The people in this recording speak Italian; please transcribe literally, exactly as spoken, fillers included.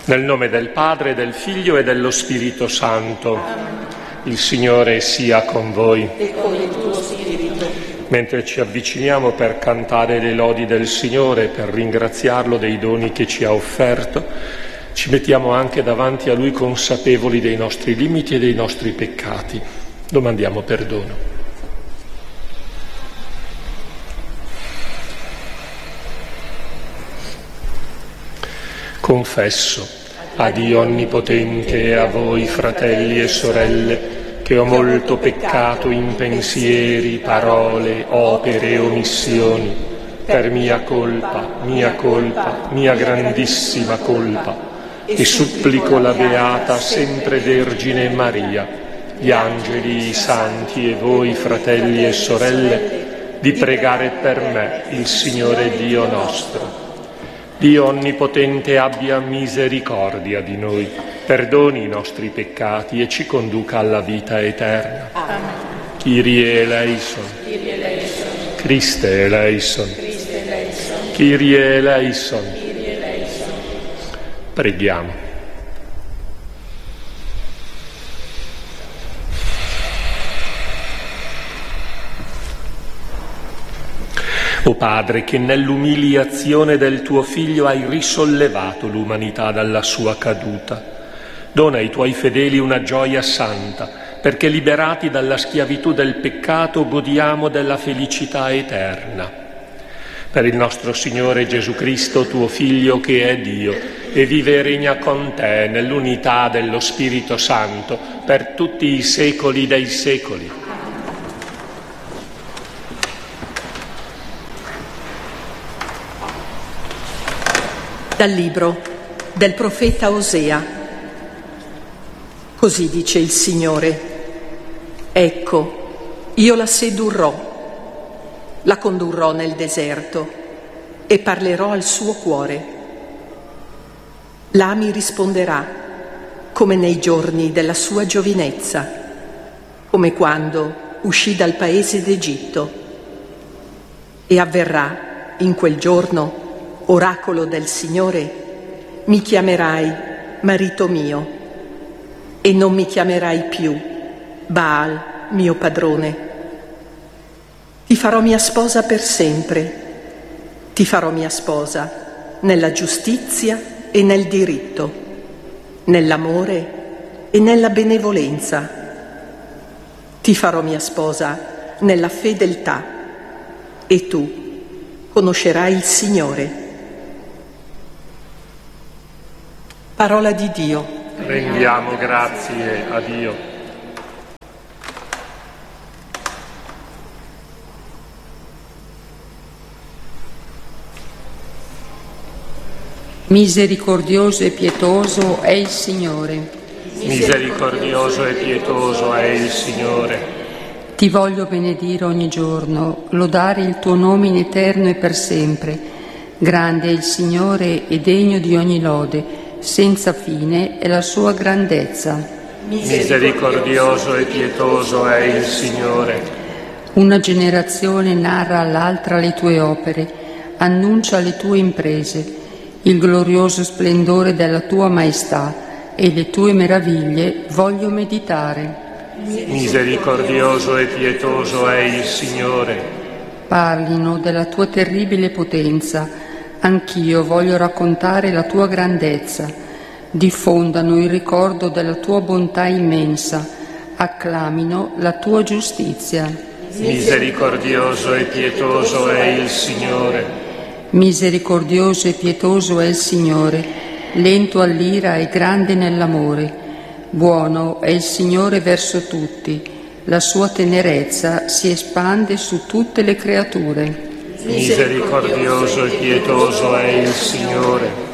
Nel nome del Padre, del Figlio e dello Spirito Santo. Amen. Il Signore sia con voi. E con il tuo spirito. Mentre ci avviciniamo per cantare le lodi del Signore, per ringraziarlo dei doni che ci ha offerto, ci mettiamo anche davanti a Lui consapevoli dei nostri limiti e dei nostri peccati. Domandiamo perdono. Confesso a Dio Onnipotente e a voi, fratelli e sorelle, che ho molto peccato in pensieri, parole, opere e omissioni, per mia colpa, mia colpa, mia grandissima colpa, e supplico la Beata sempre Vergine Maria, gli angeli, i santi e voi, fratelli e sorelle, di pregare per me il Signore Dio nostro. Dio Onnipotente abbia misericordia di noi, perdoni i nostri peccati e ci conduca alla vita eterna. Amen. Kyrie eleison. Kyrie eleison. Christe eleison. Christe eleison. Kyrie eleison. Kyrie eleison. Preghiamo. O Padre, che nell'umiliazione del tuo Figlio hai risollevato l'umanità dalla sua caduta, dona ai tuoi fedeli una gioia santa, perché liberati dalla schiavitù del peccato godiamo della felicità eterna. Per il nostro Signore Gesù Cristo, tuo Figlio, che è Dio, e vive e regna con te nell'unità dello Spirito Santo, per tutti i secoli dei secoli. Dal libro del profeta Osea. Così dice il Signore: ecco, io la sedurrò, la condurrò nel deserto e parlerò al suo cuore. Là mi risponderà come nei giorni della sua giovinezza, come quando uscì dal paese d'Egitto. E avverrà in quel giorno, oracolo del Signore, mi chiamerai marito mio e non mi chiamerai più Baal, mio padrone. Ti farò mia sposa per sempre, ti farò mia sposa nella giustizia e nel diritto, nell'amore e nella benevolenza. Ti farò mia sposa nella fedeltà e tu conoscerai il Signore. Parola di Dio. Rendiamo grazie a Dio. Misericordioso e pietoso è il Signore. Misericordioso e pietoso è il Signore. Ti voglio benedire ogni giorno, lodare il tuo nome in eterno e per sempre. Grande è il Signore e degno di ogni lode. Senza fine è la sua grandezza. Misericordioso e pietoso è il Signore. Una generazione narra all'altra le tue opere, annuncia le tue imprese, il glorioso splendore della tua maestà e le tue meraviglie voglio meditare. Misericordioso e pietoso è il Signore. Parlino della tua terribile potenza. Anch'io voglio raccontare la tua grandezza, diffondano il ricordo della tua bontà immensa, acclamino la tua giustizia. Misericordioso e pietoso è il Signore. Misericordioso e pietoso è il Signore, lento all'ira e grande nell'amore. Buono è il Signore verso tutti, la sua tenerezza si espande su tutte le creature. Misericordioso e pietoso è il Signore.